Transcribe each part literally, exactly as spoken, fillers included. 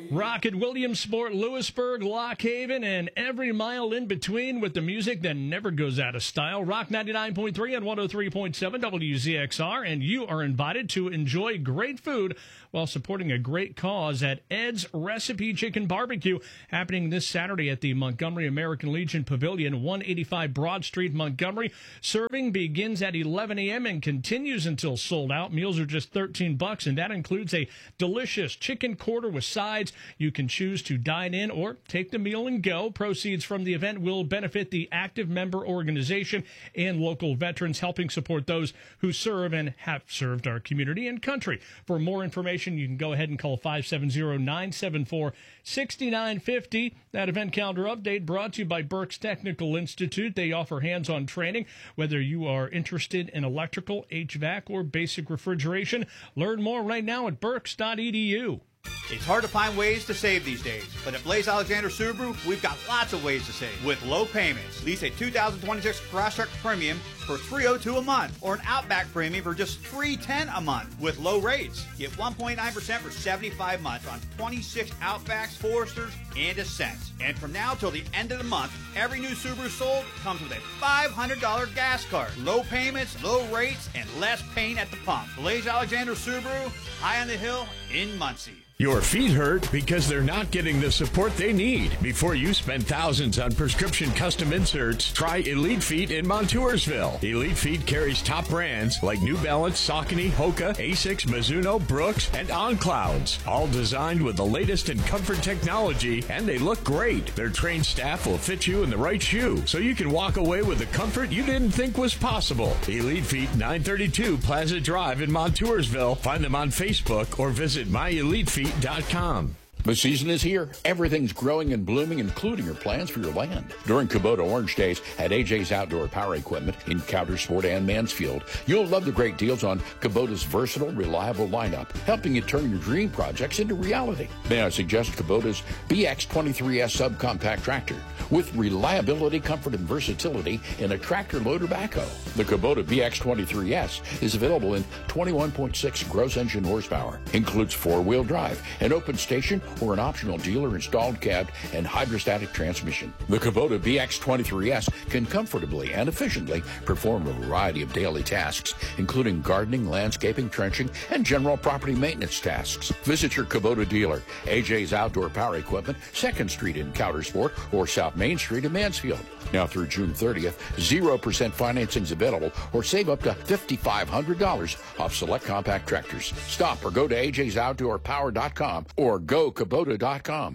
Rock at Williamsport, Lewisburg, Lock Haven, and every mile in between with the music that never goes out of style. Rock ninety-nine point three and one oh three point seven W Z X R, and you are invited to enjoy great food while supporting a great cause at Ed's Recipe Chicken Barbecue, happening this Saturday at the Montgomery American Legion Pavilion, one eighty-five Broad Street, Montgomery. Serving begins at eleven a.m. and continues until sold out. Meals are just thirteen bucks, and that includes a delicious chicken quarter with sides. You can choose to dine in or take the meal and go. Proceeds from the event will benefit the active member organization and local veterans, helping support those who serve and have served our community and country. For more information, you can go ahead and call five seven zero, nine seven four, six nine five zero. That event calendar update brought to you by Berks Technical Institute. They offer hands-on training, whether you are interested in electrical, H V A C, or basic refrigeration. Learn more right now at berks dot e d u. It's hard to find ways to save these days, but at Blaze Alexander Subaru, we've got lots of ways to save. With low payments, lease a two thousand twenty-six Crosstrek Premium for three hundred two dollars a month, or an Outback Premium for just three hundred ten dollars a month. With low rates, get one point nine percent for seventy-five months on twenty-six Outbacks, Foresters, and Ascents. And from now till the end of the month, every new Subaru sold comes with a five hundred dollars gas card. Low payments, low rates, and less pain at the pump. Blaze Alexander Subaru, high on the hill in Muncie. Your feet hurt because they're not getting the support they need. Before you spend thousands on prescription custom inserts, try Elite Feet in Montoursville. Elite Feet carries top brands like New Balance, Saucony, Hoka, Asics, Mizuno, Brooks, and On Clouds. All designed with the latest in comfort technology, and they look great. Their trained staff will fit you in the right shoe, so you can walk away with the comfort you didn't think was possible. Elite Feet, nine thirty-two Plaza Drive in Montoursville. Find them on Facebook or visit my elite feet dot com. The season is here. Everything's growing and blooming, including your plans for your land. During Kubota Orange Days at A J's Outdoor Power Equipment in Countersport and Mansfield, you'll love the great deals on Kubota's versatile, reliable lineup, helping you turn your dream projects into reality. May I suggest Kubota's B X twenty-three S subcompact tractor with reliability, comfort, and versatility in a tractor loader backhoe. The Kubota B X twenty-three S is available in twenty-one point six gross engine horsepower, includes four-wheel drive, an open station, or an optional dealer-installed cab and hydrostatic transmission. The Kubota B X twenty-three S can comfortably and efficiently perform a variety of daily tasks, including gardening, landscaping, trenching, and general property maintenance tasks. Visit your Kubota dealer, A J's Outdoor Power Equipment, second Street in Countersport, or South Main Street in Mansfield. Now through June thirtieth, zero percent financing is available, or save up to five thousand five hundred dollars off select compact tractors. Stop or go to A J's Outdoor Power dot com or go Kubota dot com.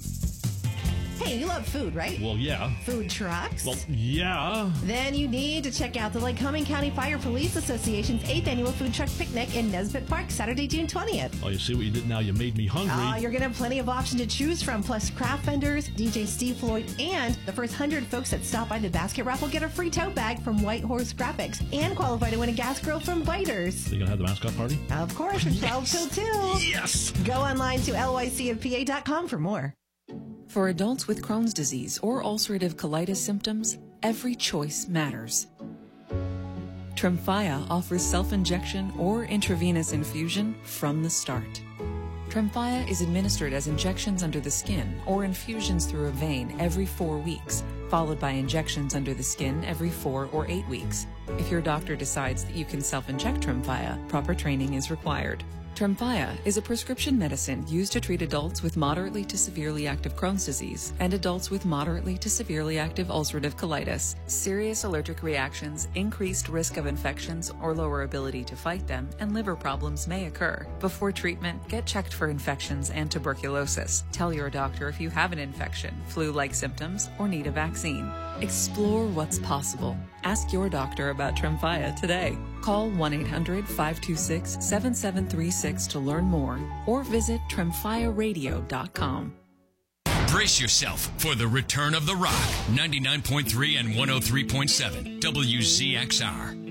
Hey, you love food, right? Well, yeah. Food trucks? Well, yeah. Then you need to check out the Lycoming County Fire Police Association's eighth Annual Food Truck Picnic in Nesbitt Park, Saturday, June twentieth. Oh, you see what you did now? You made me hungry. Oh, you're going to have plenty of options to choose from, plus craft vendors, D J Steve Floyd, and the first one hundred folks that stop by the basket raffle get a free tote bag from White Horse Graphics and qualify to win a gas grill from Biters. Are you going to have the mascot party? Of course, from twelve till two. Yes! Go online to L Y C F P A dot com for more. For adults with Crohn's disease or ulcerative colitis symptoms, every choice matters. Tremfya offers self-injection or intravenous infusion from the start. Tremfya is administered as injections under the skin or infusions through a vein every four weeks, followed by injections under the skin every four or eight weeks. If your doctor decides that you can self-inject Tremfya, proper training is required. Tremfya is a prescription medicine used to treat adults with moderately to severely active Crohn's disease and adults with moderately to severely active ulcerative colitis. Serious allergic reactions, increased risk of infections or lower ability to fight them, and liver problems may occur. Before treatment, get checked for infections and tuberculosis. Tell your doctor if you have an infection, flu-like symptoms, or need a vaccine. Explore what's possible. Ask your doctor about Tremfya today. Call one eight hundred, five two six, seven seven three six to learn more or visit tremfya radio dot com. Brace yourself for the return of the rock. ninety-nine point three and one oh three point seven W Z X R.